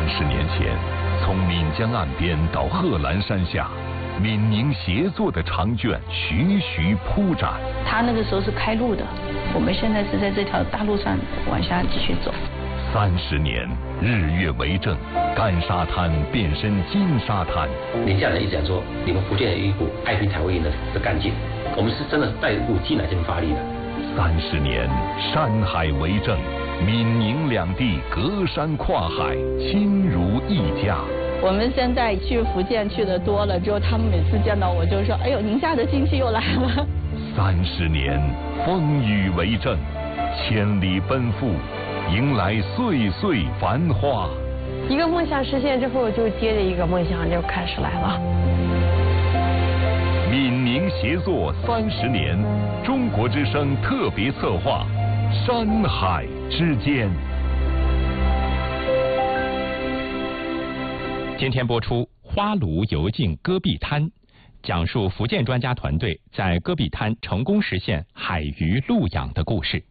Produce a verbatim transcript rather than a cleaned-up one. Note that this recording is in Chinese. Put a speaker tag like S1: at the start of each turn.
S1: 十年前，从岷江岸边到贺兰山下，闽宁协作的长卷徐徐铺展。
S2: 他那个时候是开路的，我们现在是在这条大路上往下继续走。
S1: 三十年，日月为证，干沙滩变身金沙滩。
S3: 宁夏人一直讲说，你们福建有一股爱拼才会赢的的干劲，我们是真的带一股劲来这边发力的。
S1: 三十年，山海为证，闽宁两地隔山跨海，亲如一家。
S2: 我们现在去福建去的多了之后，他们每次见到我就说：“哎呦，宁夏的亲戚又来了。”
S1: 三十年，风雨为证，千里奔赴，迎来岁岁繁花。
S4: 一个梦想实现之后，就接着一个梦想就开始来了。
S1: 闽宁协作三十年，中国之声特别策划，山海之间。
S5: 今天播出《花炉游进戈壁滩》，讲述福建专家团队在戈壁滩成功实现海鱼陆养的故事。